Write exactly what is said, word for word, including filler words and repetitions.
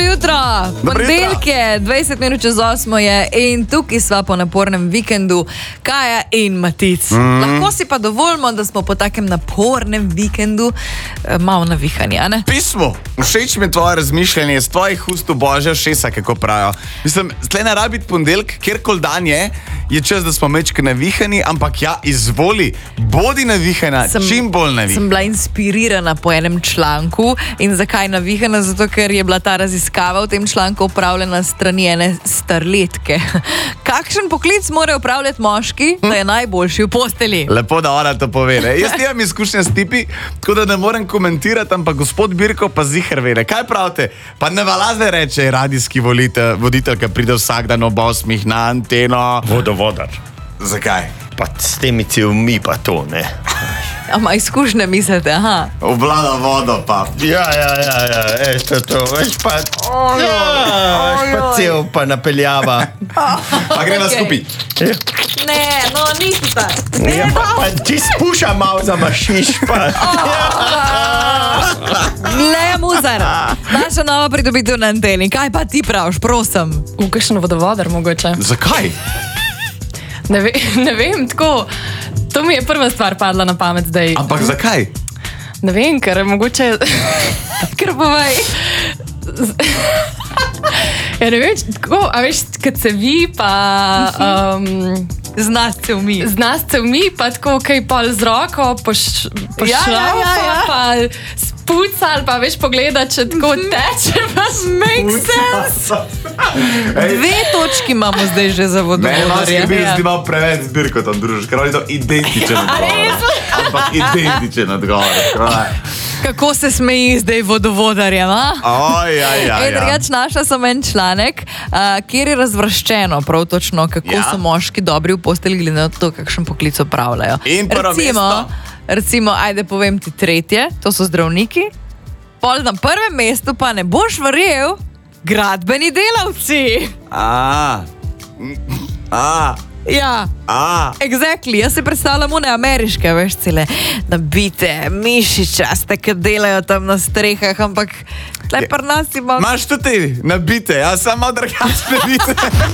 jutro, ponedeljek je, dvajset minut čez osmo je in tukaj sva po napornem vikendu Kaja in Matic. Mm. Lahko si pa dovolimo, da smo po takem napornem vikendu eh, malo navihani, a ne? Pismo, všeč mi je tvoje razmišljanje, iz tvojih ust v božja šesa, kako pravijo. Mislim, tle ne rabi biti ponedeljek, kjerkoli dan je, je čas, da smo mečke navihani, ampak ja, izvoli, bodi navihana, sem, čim bolj navihana. Sem bila inspirirana po enem članku in zakaj navihana? Zato, ker je bila ta raziskava v tem članku upravljena strani ene starletke. Kakšen poklic morajo upravljati moški, da je najboljši v posteli? Lepo, da ona to pove. Ne? Jaz imam izkušnje s tipi, tako da ne morem komentirati, ampak gospod Birko pa ziher vede. Kaj pravite? Pa ne valazne reče radijski volitelj, voditelj, ki pride vsak dan ob osmih na anteno. Vodovodar. Zakaj? Pa s temi cevmi pa to, ne. Ama izkušnje mislite, aha. Oblada vodo pa. Ja, ja, ja, ja, veš to, to, veš pa, Ojoj, ja, veš pa cev pa napeljava. Pa greva Okay. skupaj. Ne, no, nisi ta. Ja, pa, pa ti spuša malo za mašiš, pa. Le, muzar, naša nova pridobitev na anteni. Kaj pa ti praviš, prosim? V kakšen vodovodar mogoče. Zakaj? Ne, ve, ne vem, tako. To mi je prva stvar padla na pamet zdaj. Ampak zakaj? Ne vem, ker mogoče... ker povej... Ja, ne vem, tako, a veš, kad se vi pa... Um, Z nas cevmi. z nas cevmi, pa tako, kaj pol z roko poš, pošlapa, Ja, ja, ja, ja. pa spuca, ali pa veš pogleda, če tako teče, pa make sense. Dve točki imamo zdaj že za Mene vas vodovodarje. skrbi, da Ja. si imel preveč zbirko tam družiš, ker oni to identičen odgovor. Ampak identičen odgovor. Kako se smeji zdaj vodovodarjem, a? Oj, ja, ja, Ej, ja. drugač, našla sem en članek, uh, kjer je razvrščeno prav točno, kako Ja. so moški dobri v postelji, glede na to, kakšen poklic opravljajo. In prvo recimo, mesto? recimo, ajde povem ti tretje, to so zdravniki. Pol na prvem mestu pa ne boš verjel, gradbeni delavci. A, a, Ja. a. Exactly. Jaz si predstavljam one ameriške, veš, cele nabite mišičaste, ki delajo tam na strehah, ampak tle pri nas ima... Imaš tudi nabite, ja, samo drugačne nabite.